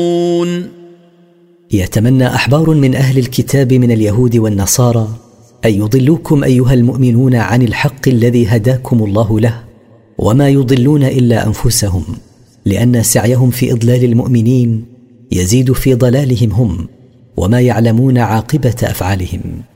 يتمنى أحبار من أهل الكتاب من اليهود والنصارى أن يضلوكم أيها المؤمنون عن الحق الذي هداكم الله له، وما يضلون إلا أنفسهم، لأن سعيهم في إضلال المؤمنين يزيد في ضلالهم هم، وما يعلمون عاقبة أفعالهم.